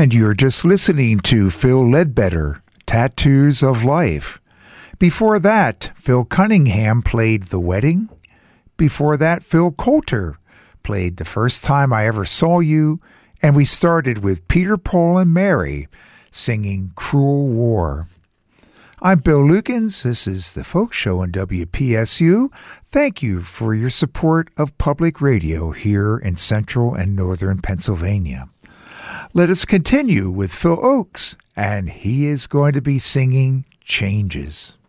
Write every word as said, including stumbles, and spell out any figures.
And you're just listening to Phil Ledbetter, Tattoos of Life. Before that, Phil Cunningham played The Wedding. Before that, Phil Coulter played The First Time I Ever Saw You. And we started with Peter, Paul, and Mary singing Cruel War. I'm Bill Lukens. This is the Folk Show on W P S U. Thank you for your support of public radio here in central and northern Pennsylvania. Let us continue with Phil Ochs, and he is going to be singing Changes.